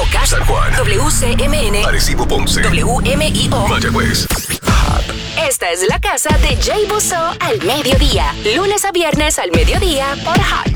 Moca, San Juan, WCMN, Arecibo, Ponce, WMIO, Mayagüez. Esta es la casa de Jay Busso al mediodía. Lunes a viernes al mediodía por Hot